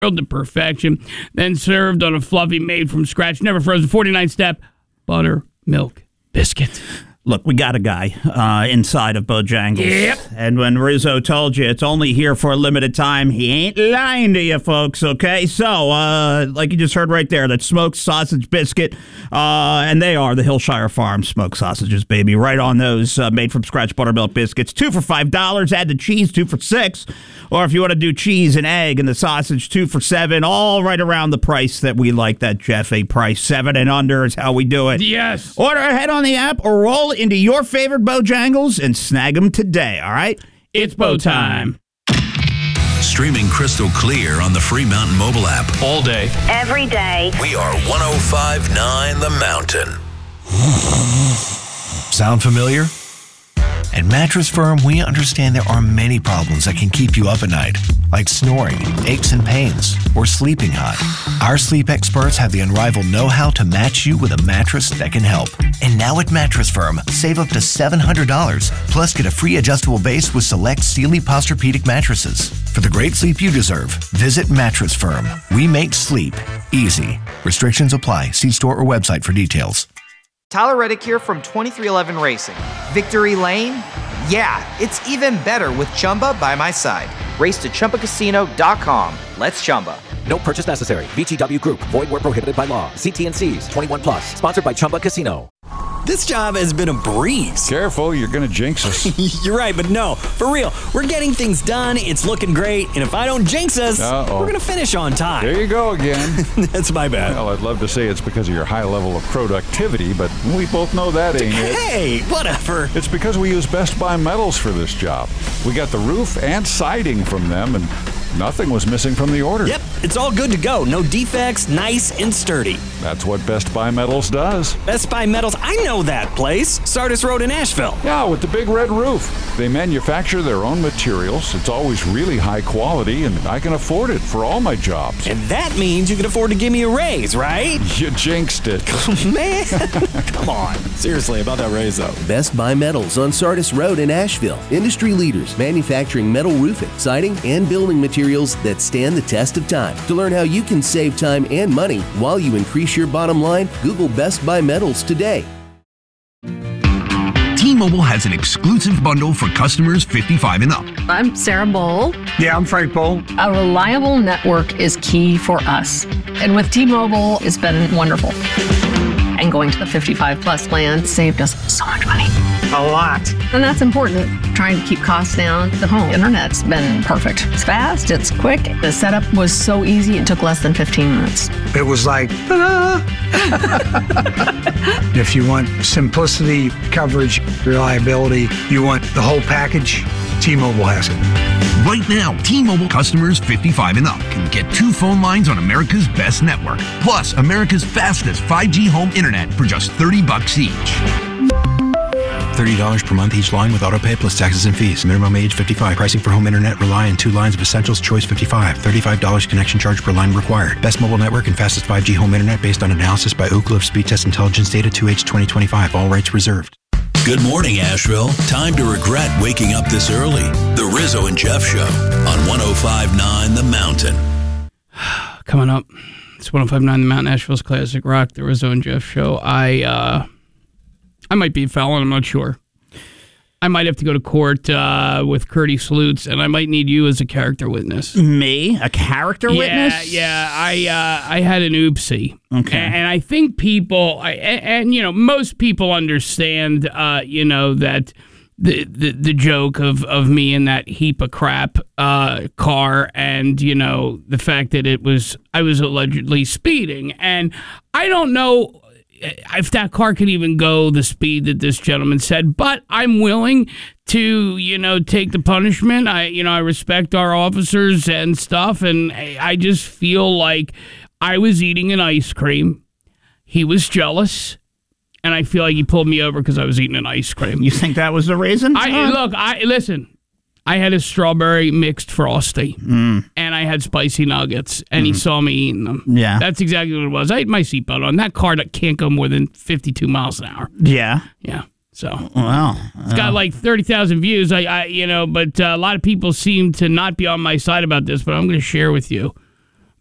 grilled to perfection, then served on a fluffy made-from-scratch, never-frozen 49-step buttermilk biscuit. Look, we got a guy inside of Bojangles. Yep. And when Rizzo told you it's only here for a limited time, he ain't lying to you, folks, okay? So, like you just heard right there, that smoked sausage biscuit, and they are the Hillshire Farm smoked sausages, baby, right on those made-from-scratch buttermilk biscuits. 2 for $5, add the cheese, 2 for $6. Or if you want to do cheese and egg and the sausage, 2 for $7, all right around the price that we like that, Jeff, a price 7 and under is how we do it. Yes. Order ahead on the app or roll into your favorite Bojangles and snag them today, all right? It's Bo time. Streaming crystal clear on the Free Mountain mobile app. All day. Every day. We are 105.9 The Mountain. Sound familiar? At Mattress Firm, we understand there are many problems that can keep you up at night, like snoring, aches and pains, or sleeping hot. Our sleep experts have the unrivaled know-how to match you with a mattress that can help. And now at Mattress Firm, save up to $700, plus get a free adjustable base with select Sealy Posturepedic mattresses. For the great sleep you deserve, visit Mattress Firm. We make sleep easy. Restrictions apply. See store or website for details. Tyler Reddick here from 2311 Racing. Victory Lane? Yeah, it's even better with Chumba by my side. Race to ChumbaCasino.com. Let's Chumba. No purchase necessary. VGW Group. Void where prohibited by law. See T&Cs. 21 plus. Sponsored by Chumba Casino. This job has been a breeze. Careful, you're going to jinx us. You're right, but no, for real. We're getting things done, it's looking great, and if I don't jinx us, we're going to finish on time. There you go again. That's my bad. Well, I'd love to say it's because of your high level of productivity, but we both know that ain't it. Hey, whatever. It's because we use Best Buy Metals for this job. We got the roof and siding from them, and nothing was missing from the order. Yep, it's all good to go. No defects, nice and sturdy. That's what Best Buy Metals does. Best Buy Metals, I know that place. Sardis Road in Asheville. Yeah, with the big red roof. They manufacture their own materials. It's always really high quality, and I can afford it for all my jobs. And that means you can afford to give me a raise, right? You jinxed it. Man, come on. Seriously, about that raise, though. Best Buy Metals on Sardis Road in Asheville. Industry leaders manufacturing metal roofing, siding, and building materials that stand the test of time. To learn how you can save time and money while you increase your bottom line, Google Best Buy Metals today. T-Mobile has an exclusive bundle for customers 55 and up. I'm Sarah Bowl. Yeah, I'm Frank Bowl. A reliable network is key for us. And with T-Mobile, it's been wonderful. And going to the 55 plus plan saved us so much money. A lot. And that's important. Trying to keep costs down. The home internet's been perfect. It's fast, it's quick. The setup was so easy, it took less than 15 minutes. It was like, ta-da! If you want simplicity, coverage, reliability, you want the whole package, T-Mobile has it. Right now, T-Mobile customers 55 and up can get 2 phone lines on America's best network, plus America's fastest 5G home internet for just $30 each. $30 per month each line with autopay plus taxes and fees. Minimum age 55. Pricing for home internet rely on 2 lines of Essentials Choice 55. $35 connection charge per line required. Best mobile network and fastest 5G home internet based on analysis by Ookla of Speed Test Intelligence data 2H 2025. All rights reserved. Good morning, Asheville. Time to regret waking up this early. The Rizzo and Jeff Show on 105.9 The Mountain. Coming up, it's 105.9 The Mountain, Asheville's Classic Rock, The Rizzo and Jeff Show. I might be a felon, I'm not sure. I might have to go to court with Curtis Lutz, and I might need you as a character witness. Me? A character witness? Yeah. I had an oopsie. Okay. And I think people, most people understand, that the joke of me in that heap of crap car, and the fact that I was allegedly speeding, and I don't know if that car can even go the speed that this gentleman said, but I'm willing to, take the punishment. I respect our officers and stuff, and I just feel like I was eating an ice cream. He was jealous, and I feel like he pulled me over because I was eating an ice cream. You think that was the reason? Listen. I had a strawberry mixed Frosty, and I had spicy nuggets, and he saw me eating them. Yeah. That's exactly what it was. I had my seatbelt on. That car that can't go more than 52 miles an hour. Yeah. Yeah. So. Wow. It's got like 30,000 views. But a lot of people seem to not be on my side about this, but I'm going to share with you